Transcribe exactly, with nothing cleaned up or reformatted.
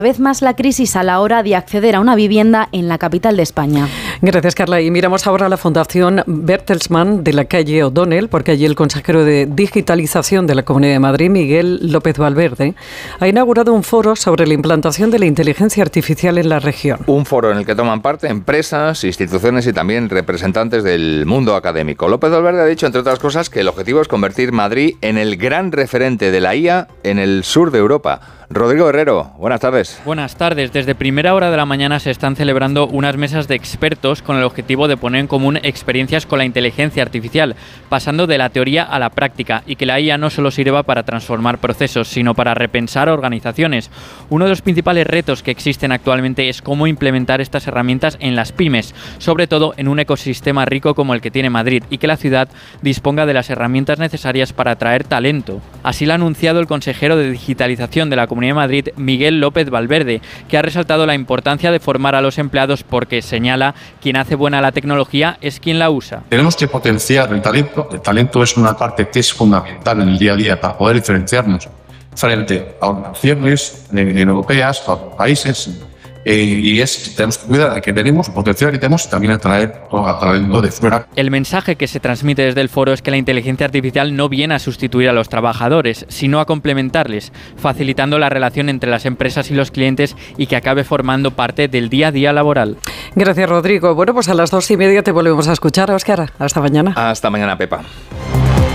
vez más la crisis a la hora de acceder a una vivienda en la capital de España. Gracias, Carla. Y miramos ahora a la Fundación Bertelsmann de la calle O'Donnell, porque allí el consejero de Digitalización de la Comunidad de Madrid, Miguel López Valverde, ha inaugurado un foro sobre la implantación de la inteligencia artificial en la región. Un foro en el que toman parte empresas, instituciones y también representantes del mundo académico. López Valverde ha dicho, entre otras cosas, que el objetivo es convertir Madrid en el gran referente de la I A en el sur de Europa. Rodrigo Herrero, buenas tardes. Buenas tardes. Desde primera hora de la mañana se están celebrando unas mesas de expertos con el objetivo de poner en común experiencias con la inteligencia artificial, pasando de la teoría a la práctica, y que la I A no solo sirva para transformar procesos, sino para repensar organizaciones. Uno de los principales retos que existen actualmente es cómo implementar estas herramientas en las pymes, sobre todo en un ecosistema rico como el que tiene Madrid, y que la ciudad disponga de las herramientas necesarias para atraer talento. Así lo ha anunciado el consejero de Digitalización de la Comunidad de Madrid, Miguel López Valverde, que ha resaltado la importancia de formar a los empleados porque, señala, quien hace buena la tecnología es quien la usa. Tenemos que potenciar el talento. El talento es una parte que es fundamental en el día a día para poder diferenciarnos frente a organizaciones europeas, a otros países. Eh, y es, tenemos que cuidar de que tenemos, el potencial que tenemos, y también atraer a talento de fuera. El mensaje que se transmite desde el foro es que la inteligencia artificial no viene a sustituir a los trabajadores, sino a complementarles, facilitando la relación entre las empresas y los clientes y que acabe formando parte del día a día laboral. Gracias, Rodrigo. Bueno, pues a las dos y media te volvemos a escuchar, Óscar. Hasta mañana. Hasta mañana, Pepa.